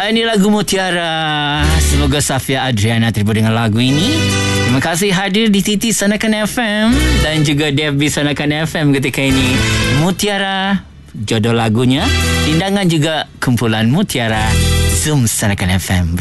ini lagu Mutiara. Semoga Safia Adriana terhibur dengan lagu ini. Terima kasih hadir di Titi Sanakan FM dan juga Dev Sanakan FM ketika ini. Mutiara, jodoh lagunya. Tindangan juga kumpulan Mutiara. Zoom Sanakan FM.